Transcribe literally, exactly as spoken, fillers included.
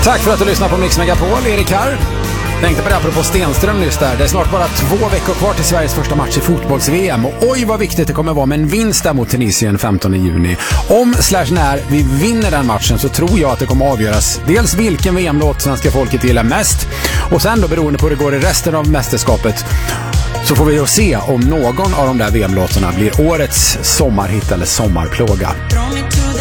Tack för att du lyssnar på Mix Megapol, Erik här. Tänkte på det apropå Stenström nyss där. Det är snart bara två veckor kvar till Sveriges första match i fotbolls-V M. Och oj vad viktigt det kommer vara med en vinst där mot Tunisien femtonde juni. Om slash när vi vinner den matchen så tror jag att det kommer avgöras dels vilken V M-låt svenska folket gillar mest. Och sen då beroende på hur det går i resten av mästerskapet så får vi då se om någon av de där V M-låtarna blir årets sommarhit eller sommarplåga.